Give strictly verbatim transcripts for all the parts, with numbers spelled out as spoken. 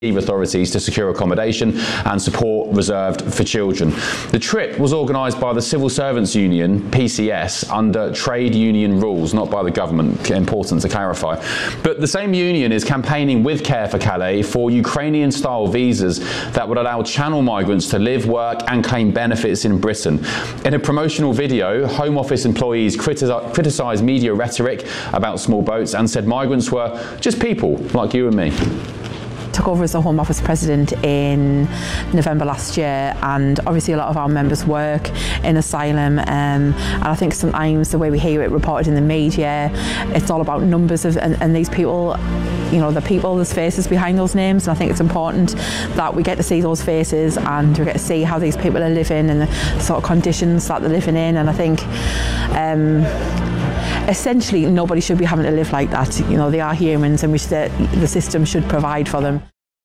authorities to secure accommodation and support reserved for children. The trip was organised by the Civil Servants Union, P C S, under trade union rules, not by the government, important to clarify. But the same union is campaigning with Care for Calais for Ukrainian-style visas that would allow Channel migrants to live, work and claim benefits in Britain. In a promotional video, Home Office employees criti- criticised media rhetoric about small boats and said migrants were just people like you and me. Took over as the Home Office President in November last year, and obviously a lot of our members work in asylum, um, and I think sometimes the way we hear it reported in the media, it's all about numbers of, and, and these people, you know, the people, there's faces behind those names, and I think it's important that we get to see those faces and we get to see how these people are living and the sort of conditions that they're living in, and I think um, essentially nobody should be having to live like that. You know, they are humans and we should, the system should provide for them.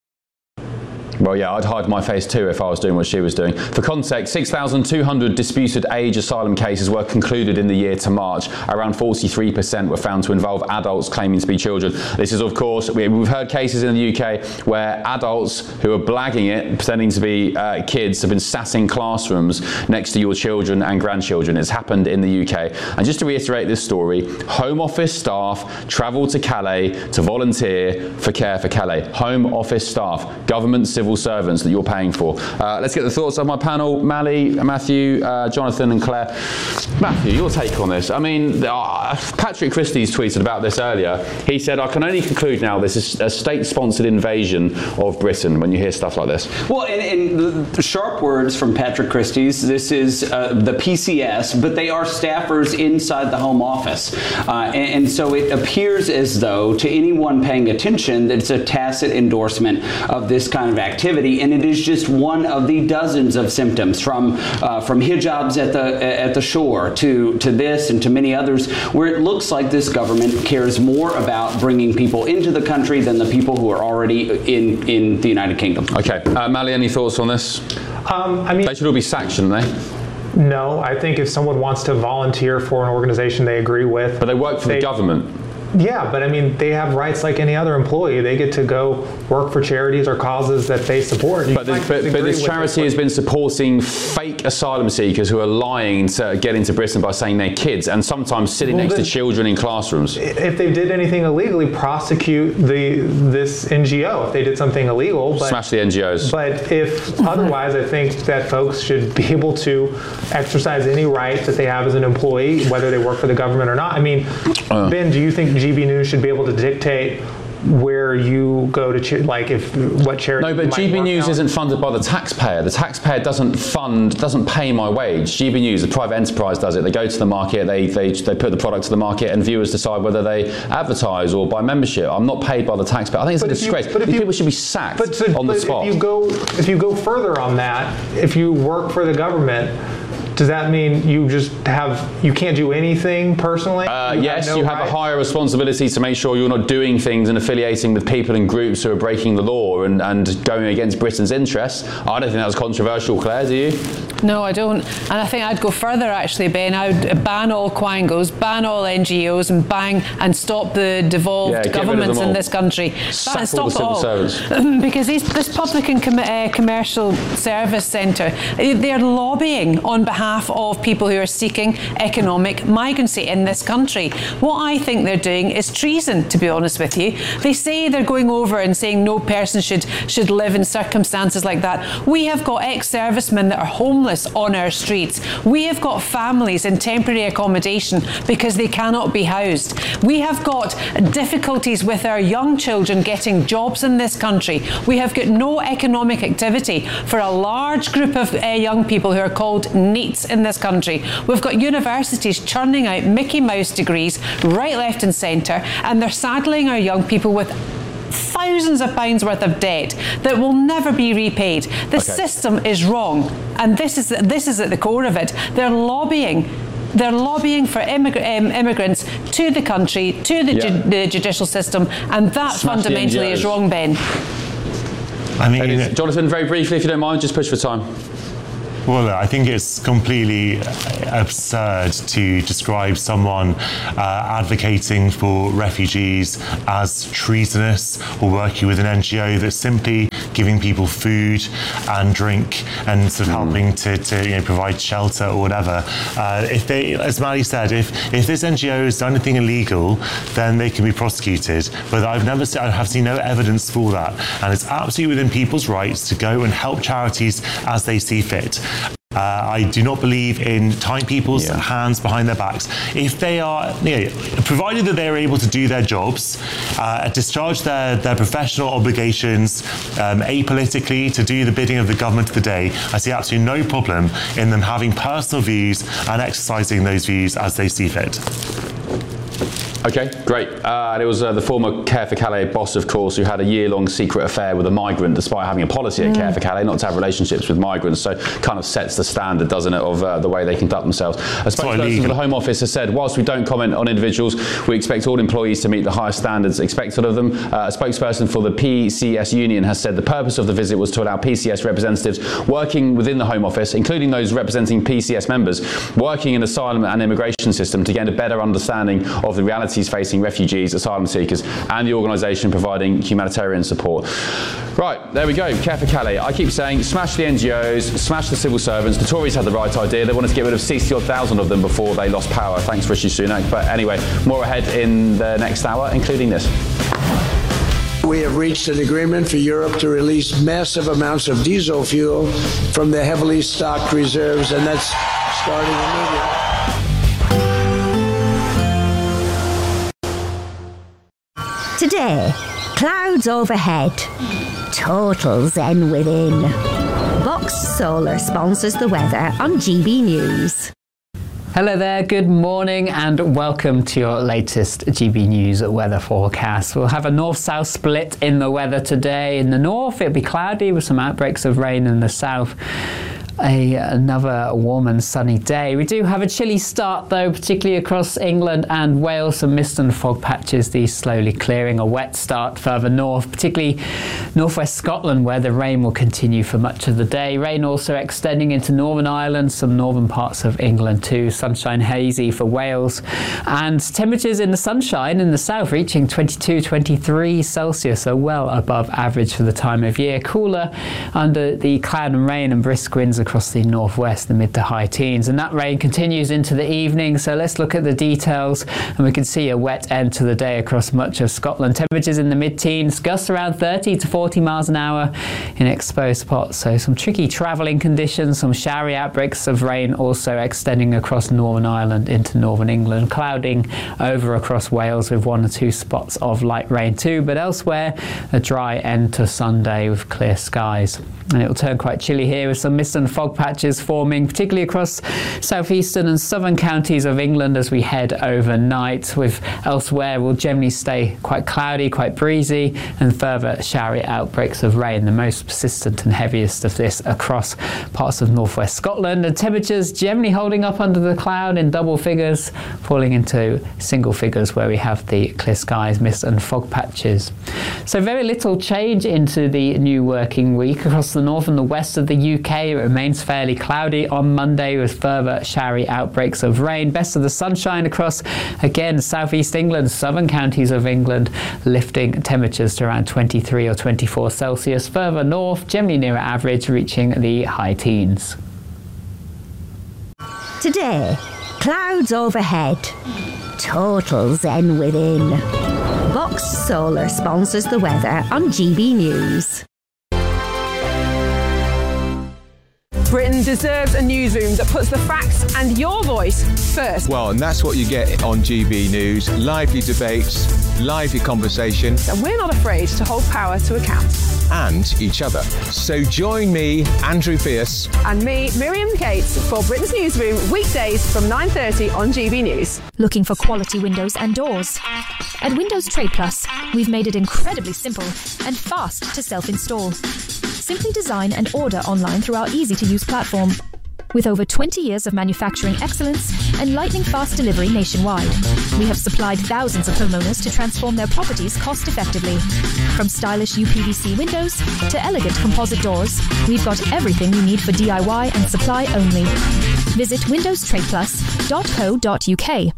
Well, yeah, I'd hide my face too if I was doing what she was doing. For context, six thousand two hundred disputed age asylum cases were concluded in the year to March. Around forty-three percent were found to involve adults claiming to be children. This is, of course, we've heard cases in the U K where adults who are blagging it, pretending to be uh, kids, have been sat in classrooms next to your children and grandchildren. It's happened in the U K. And just to reiterate this story, Home Office staff travelled to Calais to volunteer for Care for Calais. Home Office staff, government civil servants that you're paying for. Uh, let's get the thoughts of my panel, Mally, Matthew, uh, Jonathan and Claire. Matthew, your take on this. I mean, uh, Patrick Christie's tweeted about this earlier. He said, I can only conclude now this is a state-sponsored invasion of Britain when you hear stuff like this. Well, and, and the sharp words from Patrick Christie's, this is uh, the P C S, but they are staffers inside the Home Office. Uh, and, and so it appears as though to anyone paying attention that it's a tacit endorsement of this kind of activity. And it is just one of the dozens of symptoms, from uh, from hijabs at the at the shore to to this and to many others, where it looks like this government cares more about bringing people into the country than the people who are already in in the United Kingdom. Okay, uh, Mally, any thoughts on this? Um, I mean, they should all be sacked, shouldn't they? No, I think if someone wants to volunteer for an organization they agree with, but they work for they, the government. Yeah, but I mean, they have rights like any other employee. They get to go work for charities or causes that they support. You but this, but, but this charity has been supporting fake asylum seekers who are lying to get into Britain by saying they're kids, and sometimes sitting well, next then, to children in classrooms. If they did anything illegally, prosecute the this N G O if they did something illegal. But, Smash the N G Os. But if otherwise, I think that folks should be able to exercise any rights that they have as an employee, whether they work for the government or not. I mean, uh. Ben, do you think G B News should be able to dictate where you go to, ch- like if what charity? No, but G B News isn't funded by the taxpayer. The taxpayer doesn't fund, doesn't pay my wage. G B News, the private enterprise, does it. They go to the market, they they they put the product to the market, and viewers decide whether they advertise or buy membership. I'm not paid by the taxpayer. I think it's but a disgrace. You, but These you, people should be sacked but to, on the but spot. If you go, if you go further on that, if you work for the government, does that mean you just have, you can't do anything personally? Uh, you yes, have no you have rights? a higher responsibility to make sure you're not doing things and affiliating with people and groups who are breaking the law and, and going against Britain's interests. I don't think that's controversial, Claire, do you? No, I don't. And I think I'd go further, actually, Ben. I would ban all quangos, ban all N G Os, and bang and stop the devolved yeah, governments in this country. Sack Stop all the civil servants. Because these, this public and com- uh, commercial service centre, they're lobbying on behalf of people who are seeking economic migrancy in this country. What I think they're doing is treason, to be honest with you. They say they're going over and saying no person should should live in circumstances like that. We have got ex-servicemen that are homeless on our streets. We have got families in temporary accommodation because they cannot be housed. We have got difficulties with our young children getting jobs in this country. We have got no economic activity for a large group of uh, young people who are called NEETs in this country. We've got universities churning out Mickey Mouse degrees right, left and centre, and they're saddling our young people with thousands of pounds worth of debt that will never be repaid. The okay. system is wrong, and this is this is at the core of it. They're lobbying. They're lobbying for immig- um, immigrants to the country, to the, yeah. ju- the judicial system, and that Smash fundamentally is wrong, Ben. I mean, Jonathan, very briefly, if you don't mind, just push for time. Well, I think it's completely absurd to describe someone uh, advocating for refugees as treasonous or working with an N G O that's simply giving people food and drink and sort of mm. helping to, to you know, provide shelter or whatever. Uh, if they, as Maddie said, if, if this N G O has done anything illegal, then they can be prosecuted. But I've never seen, I have seen no evidence for that. And it's absolutely within people's rights to go and help charities as they see fit. Uh, I do not believe in tying people's yeah. hands behind their backs. If they are, you know, provided that they are able to do their jobs, uh, discharge their, their professional obligations um, apolitically to do the bidding of the government of the day, I see absolutely no problem in them having personal views and exercising those views as they see fit. Okay, great. Uh, and it was uh, the former Care for Calais boss, of course, who had a year-long secret affair with a migrant, despite having a policy at mm. Care for Calais not to have relationships with migrants. So kind of sets the standard, doesn't it, of uh, the way they conduct themselves. A spokesperson for the Home Office has said, whilst we don't comment on individuals, we expect all employees to meet the highest standards expected of them. Uh, a spokesperson for the P C S union has said the purpose of the visit was to allow P C S representatives working within the Home Office, including those representing P C S members, working in asylum and immigration system to gain a better understanding of the reality facing refugees, asylum seekers, and the organisation providing humanitarian support. Right, there we go. Care for Calais. I keep saying, smash the N G Os, smash the civil servants. The Tories had the right idea. They wanted to get rid of sixty odd thousand of them before they lost power. Thanks, Rishi Sunak. But anyway, more ahead in the next hour, including this. We have reached an agreement for Europe to release massive amounts of diesel fuel from their heavily stocked reserves, and that's starting immediately. Today, clouds overhead, total zen within. Box Solar sponsors the weather on G B News. Hello there, good morning and welcome to your latest G B News weather forecast. We'll have a north-south split in the weather today. In the north, it'll be cloudy with some outbreaks of rain in the south. A, another warm and sunny day. We do have a chilly start though, particularly across England and Wales. Some mist and fog patches, these slowly clearing. A wet start further north, particularly northwest Scotland, where the rain will continue for much of the day. Rain also extending into Northern Ireland, some northern parts of England too. Sunshine hazy for Wales. And temperatures in the sunshine in the south reaching twenty-two, twenty-three Celsius, so well above average for the time of year. Cooler under the cloud and rain and brisk winds across the northwest, the mid to high teens, and that rain continues into the evening. So let's look at the details, and we can see a wet end to the day across much of Scotland. Temperatures in the mid-teens, gusts around thirty to forty miles an hour in exposed spots. So some tricky travelling conditions, some showery outbreaks of rain also extending across Northern Ireland into northern England, clouding over across Wales with one or two spots of light rain too, but elsewhere a dry end to Sunday with clear skies. And it will turn quite chilly here with some mist and fog patches forming, particularly across southeastern and southern counties of England as we head overnight, with elsewhere will generally stay quite cloudy, quite breezy, and further showery outbreaks of rain, the most persistent and heaviest of this across parts of northwest Scotland. And temperatures generally holding up under the cloud in double figures, falling into single figures where we have the clear skies, mist and fog patches. So very little change into the new working week. Across the north and the west of the U K, it remains fairly cloudy on Monday with further showery outbreaks of rain. Best of the sunshine across, again, southeast England, southern counties of England, lifting temperatures to around twenty-three or twenty-four Celsius. Further north, generally near average, reaching the high teens. Today, clouds overhead, total zen within. Box Solar sponsors the weather on G B News. Britain deserves a newsroom that puts the facts and your voice first. Well, and that's what you get on G B News. Lively debates, lively conversation. And we're not afraid to hold power to account. And each other. So join me, Andrew Pierce. And me, Miriam Cates, for Britain's Newsroom, weekdays from nine thirty on G B News. Looking for quality windows and doors? At Windows Trade Plus, we've made it incredibly simple and fast to self-install. Simply design and order online through our easy-to-use platform. With over twenty years of manufacturing excellence and lightning fast delivery nationwide, we have supplied thousands of homeowners to transform their properties cost effectively. From stylish U P V C windows to elegant composite doors, we've got everything you need for D I Y and supply only. Visit windows trade plus dot co dot U K.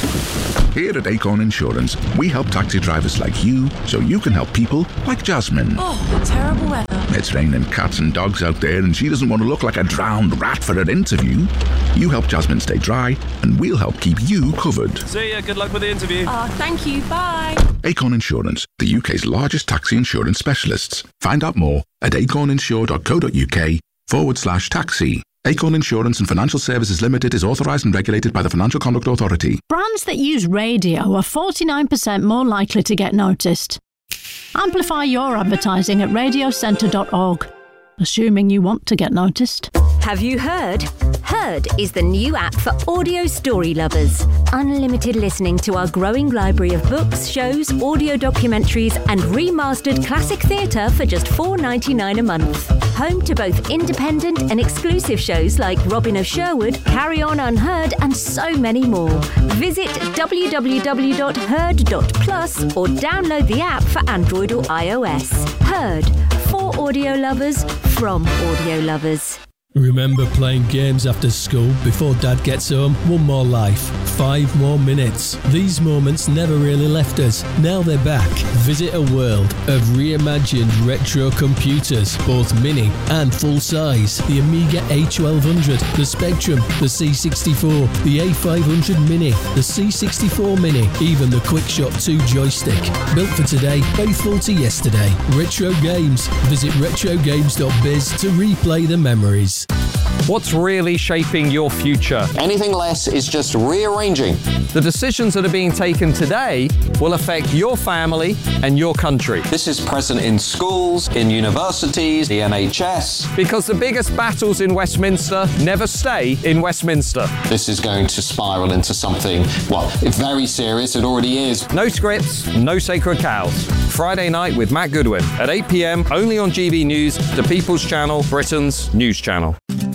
Here at Acorn Insurance, we help taxi drivers like you so you can help people like Jasmine. Oh, terrible weather. It's raining cats and dogs out there and she doesn't want to look like a drowned rat for her interview. You help Jasmine stay dry and we'll help keep you covered. See ya, good luck with the interview. Oh, thank you, bye. Acorn Insurance, the U K's largest taxi insurance specialists. Find out more at acorninsure dot co dot U K forward slash taxi. Acorn Insurance and Financial Services Limited is authorised and regulated by the Financial Conduct Authority. Brands that use radio are forty-nine percent more likely to get noticed. Amplify your advertising at radio centre dot org, assuming you want to get noticed. Have you heard? Heard is the new app for audio story lovers. Unlimited listening to our growing library of books, shows, audio documentaries and remastered classic theatre for just four dollars ninety-nine a month. Home to both independent and exclusive shows like Robin of Sherwood, Carry On Unheard and so many more. Visit w w w dot heard dot plus or download the app for Android or iOS. Heard, for audio lovers, from audio lovers. Remember playing games after school before Dad gets home? One more life, five more minutes. These moments never really left us. Now they're back. Visit a world of reimagined retro computers, both mini and full size. The Amiga A twelve hundred, the Spectrum, the C sixty-four, the A five hundred Mini, the C sixty-four Mini, even the QuickShot two joystick. Built for today, faithful to yesterday. Retro Games. Visit retro games dot biz to replay the memories. What's really shaping your future? Anything less is just rearranging. The decisions that are being taken today will affect your family and your country. This is present in schools, in universities, the N H S. Because the biggest battles in Westminster never stay in Westminster. This is going to spiral into something, well, it's very serious, it already is. No scripts, no sacred cows. Friday night with Matt Goodwin at eight p m, only on G B News, the People's Channel, Britain's news channel.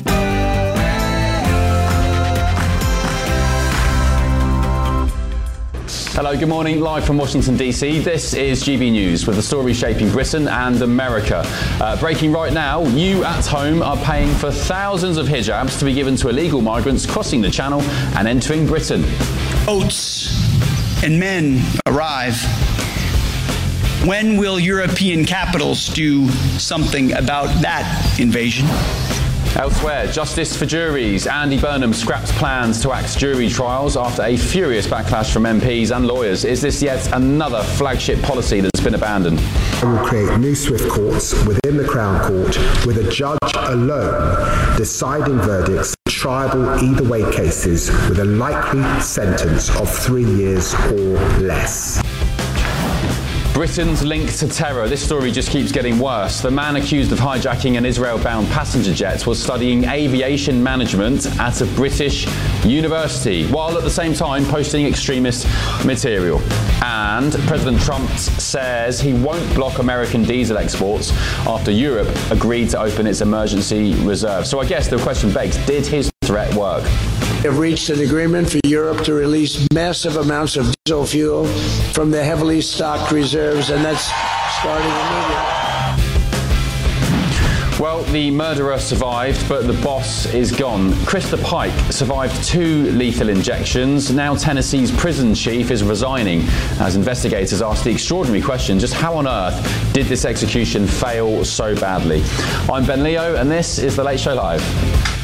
Hello, good morning. Live from Washington, D C. This is G B News with the story shaping Britain and America. Uh, breaking right now, you at home are paying for thousands of hijabs to be given to illegal migrants crossing the Channel and entering Britain. Boats and men arrive. When will European capitals do something about that invasion? Elsewhere, justice for juries. Andy Burnham scraps plans to axe jury trials after a furious backlash from M Ps and lawyers. Is this yet another flagship policy that's been abandoned? I will create new Swift courts within the Crown Court with a judge alone deciding verdicts, triable either way cases with a likely sentence of three years or less. Britain's link to terror. This story just keeps getting worse. The man accused of hijacking an Israel-bound passenger jet was studying aviation management at a British university, while at the same time posting extremist material. And President Trump says he won't block American diesel exports after Europe agreed to open its emergency reserve. So I guess the question begs, did his threat work? We have reached an agreement for Europe to release massive amounts of diesel fuel from their heavily stocked reserves, and that's starting immediately. Well, the murderer survived, but the boss is gone. Krista Pike survived two lethal injections. Now Tennessee's prison chief is resigning as investigators ask the extraordinary question, just how on earth did this execution fail so badly? I'm Ben Leo, and this is The Late Show Live.